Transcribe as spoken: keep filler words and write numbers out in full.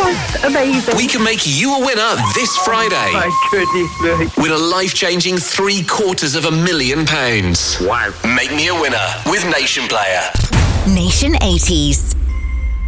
Oh, amazing. We can make you a winner this Friday. My goodness me. Win a life-changing three quarters of a million pounds. Wow. Make me a winner with Nation Player. Nation eighties.